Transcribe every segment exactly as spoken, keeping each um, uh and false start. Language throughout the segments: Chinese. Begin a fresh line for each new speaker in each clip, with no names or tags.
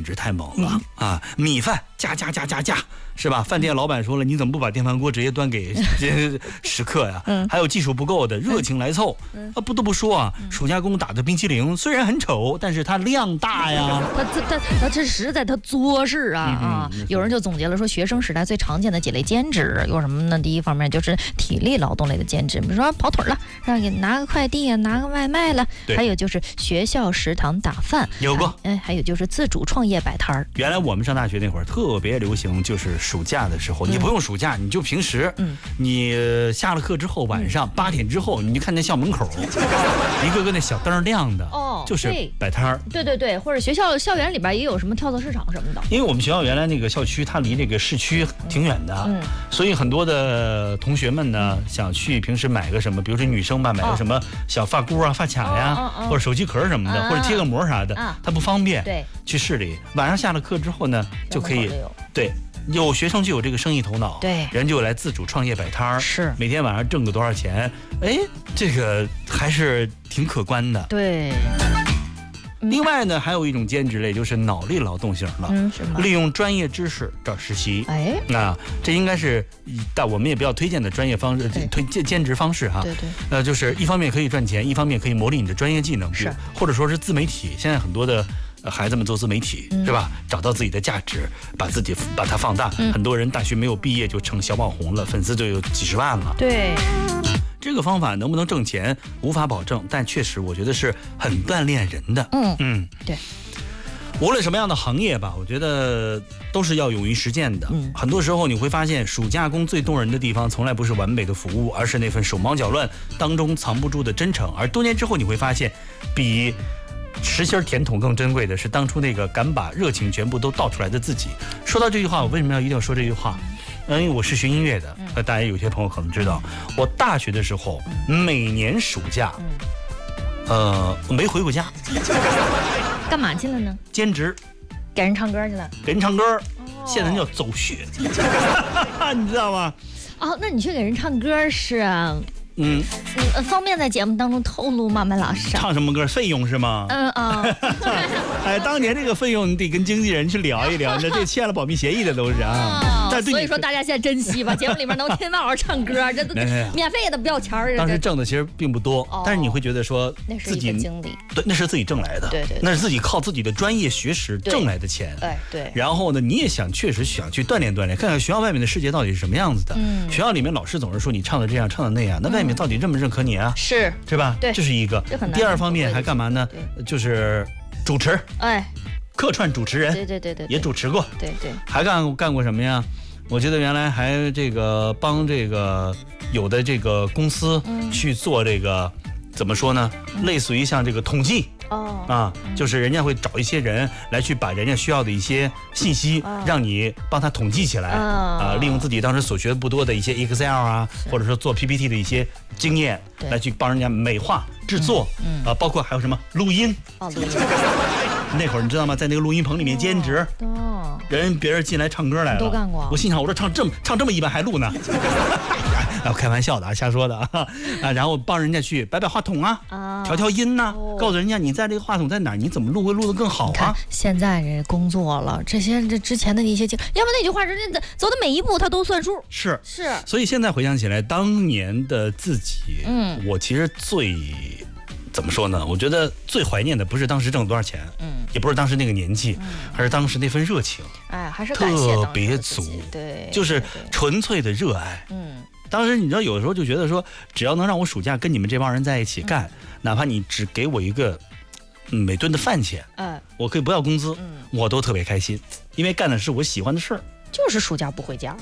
值太猛了、嗯、啊！米饭加加加加加，是吧？饭店老板说了，你怎么不把电饭锅直接端给食客呀？嗯，还有技术不够的，热情来凑。嗯啊，不得不说啊，暑假工打的冰淇淋虽然很丑，但是它量大呀。
他他他他这实在他作势啊啊！嗯、有人就总结了说，学生时代最常见的几类兼职有什么呢？第一方面就是体力劳动类的兼职，比如说跑腿了，让给拿个快递啊，拿个外卖了，还有就是学校食堂打饭，
有过。
哎，还有就是自主创业摆摊儿。
原来我们上大学那会儿特别流行，就是暑假的时候，嗯、你不用暑假，你就平时，嗯，你下了课之后，晚上八点之后，你就看见校门口、嗯、一个个那小灯亮的，哦，就是摆摊儿。
对对对，或者学校校园里边也有什么跳蚤市场什么的。
因为我们学校原来那个校区，它离这个市区挺远的，嗯，所以很多的同学们呢，想去平时买个什么，比如说女生吧，买个什么小发箍啊、发卡呀，哦哦哦、或者手机壳什么的，哦、或者贴个膜啥的，哦、它不方便。对，去市里，晚上下了课之后呢，就可以对。有学生就有这个生意头脑，对，人就来自主创业摆摊儿，是每天晚上挣个多少钱，哎，这个还是挺可观的。对。另外呢，还有一种兼职类，就是脑力劳动型了，嗯，什么？利用专业知识找实习。哎，那这应该是，但我们也比较推荐的专业方式，推荐兼职方式哈。对对。呃，就是一方面可以赚钱，一方面可以磨砺你的专业技能，是，或者说是自媒体。现在很多的。孩子们做自媒体、嗯、是吧？找到自己的价值，把自己把它放大、嗯。很多人大学没有毕业就成小网红了，粉丝就有几十万了。对，这个方法能不能挣钱无法保证，但确实我觉得是很锻炼人的。嗯嗯，对。无论什么样的行业吧，我觉得都是要勇于实践的。嗯，很多时候你会发现，暑假工最动人的地方，从来不是完美的服务，而是那份手忙脚乱当中藏不住的真诚。而多年之后，你会发现，比实心甜筒更珍贵的是当初那个敢把热情全部都倒出来的自己。说到这句话，我为什么要一定要说这句话？嗯，因为我是学音乐的，呃，大家有些朋友可能知道，我大学的时候每年暑假，呃，我没回过家。
干嘛去了呢？
兼职，
给人唱歌去了。
给人唱歌，哦、现在叫走穴，你知道吗？
哦，那你去给人唱歌是啊？嗯，嗯，方便在节目当中透露吗，麦老师？
唱什么歌？费用是吗？嗯啊。哎，当年这个费用你得跟经纪人去聊一聊，这这签了保密协议的都是啊。
哦、但所以说大家现在珍惜吧，节目里面能听到我唱歌，这都免费的不要钱儿。
当时挣的其实并不多，哦、但是你会觉得说自己
经历，
对，那是自己挣来的，对 对, 对，那是自己靠自己的专业学识挣来的钱。哎对。然后呢，你也想确实想去锻炼锻炼，看看学校外面的世界到底是什么样子的。嗯。学校里面老师总是说你唱的这样，唱的那样，那外面到底认不认可你啊？是，是吧？对，这是一个。第二方面还干嘛呢？就是主持，哎，客串主持人，对对对对，也主持过，对对。还干干过什么呀？我记得原来还这个帮这个有的这个公司去做这个，怎么说呢？类似于像这个统计。哦啊，就是人家会找一些人来去把人家需要的一些信息，哦、让你帮他统计起来，哦、啊，利用自己当时所学不多的一些 Excel 啊，或者说做 P P T 的一些经验，来去帮人家美化制作，嗯嗯、啊，包括还有什么录音。哦，录音。那会儿你知道吗？在那个录音棚里面兼职，哦，人别人进来唱歌来了，都干过。我心想，我说唱这么唱这么一般还录呢。啊，开玩笑的啊，瞎说的啊啊！然后帮人家去摆摆话筒啊，啊调调音呐、啊，哦、告诉人家你在这个话筒在哪儿，你怎么录会录得更好啊？
现在这工作了，这些这之前的一些经，要不那句话，人家走的每一步他都算数。
是是，所以现在回想起来，当年的自己，嗯，我其实最怎么说呢？我觉得最怀念的不是当时挣多少钱，嗯，也不是当时那个年纪，嗯、而是当时那份热情，哎，还是感谢特别足，对，就是纯粹的热爱，嗯。当时你知道，有的时候就觉得说，只要能让我暑假跟你们这帮人在一起干，嗯、哪怕你只给我一个、嗯、每顿的饭钱，嗯，我可以不要工资，嗯，我都特别开心，因为干的是我喜欢的事儿。
就是暑假不回家。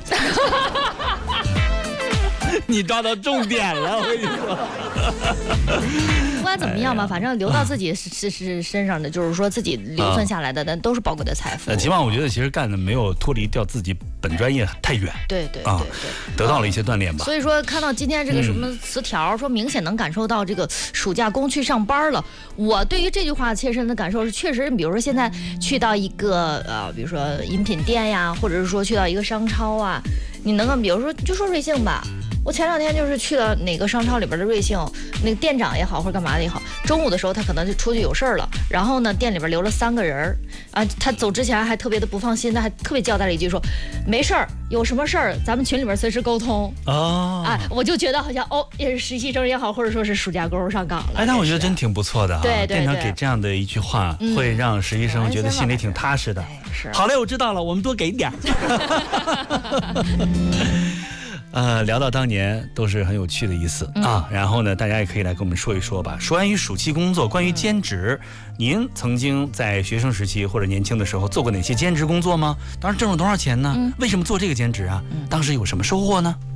你抓到重点了，我跟你
说。不管怎么样吧，反正留到自己是是身上的，就是说自己留存下来的，但都是宝贵的财富。
起码我觉得，其实干的没有脱离掉自己本专业太远。
对对对对，
得到了一些锻炼吧。
所以说，看到今天这个什么词条，说明显能感受到这个暑假工去上班了。我对于这句话切身的感受是，确实，比如说现在去到一个呃，比如说饮品店呀，或者是说去到一个商超啊，你能够比如说就说瑞幸吧。 我前两天就是去了哪个商超里边的瑞幸，那个店长也好或者干嘛的也好，中午的时候他可能就出去有事儿了，然后呢店里边留了三个人啊，他走之前还特别的不放心，他还特别交代了一句说，没事儿，有什么事儿咱们群里边随时沟通。哦，哎，我就觉得好像哦，也是实习生也好，或者说是暑假工上岗了。
哎，但我觉得真挺不错的啊。
对对对，
店长给这样的一句话，嗯、会让实习生觉得心里挺踏实的。
是。
好嘞，我知道了，我们多给点。呃，聊到当年都是很有趣的意思、嗯、啊，然后呢，大家也可以来跟我们说一说吧。关于暑期工作，关于兼职，嗯、您曾经在学生时期或者年轻的时候做过哪些兼职工作吗？当时挣了多少钱呢？嗯、为什么做这个兼职啊？嗯、当时有什么收获呢？